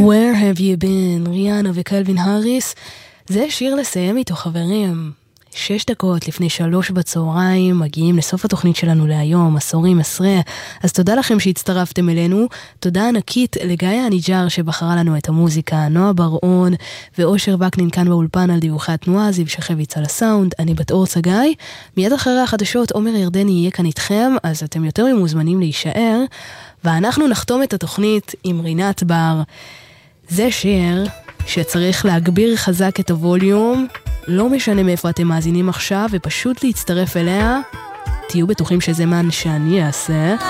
Where have you been? ריאנה וקלווין האריס. זה שיר לסיים איתו, חברים. 6 דקות לפני 3 בצהריים, מגיעים לסוף התוכנית שלנו להיום, עשורים עשרה. אז תודה לכם שהצטרפתם אלינו. תודה ענקית לגיא הניג'ר שבחרה לנו את המוזיקה, נועה בר-און ואושר וקנין כאן באולפן על דיווחי התנועה, זיו שחביץ על הסאונד, אני בת אור צגאי. מיד אחרי החדשות עומר ירדני יהיה כאן איתכם, אז אתם יותר ממוזמנים להישאר. ואנחנו נחתום את התוכנית עם רינת בר. זה שיר שצריך להגביר חזק את הווליום, לא משנה מאיפה אתם מאזינים עכשיו, ופשוט להצטרף אליה. תהיו בטוחים שזה מה שאני אעשה.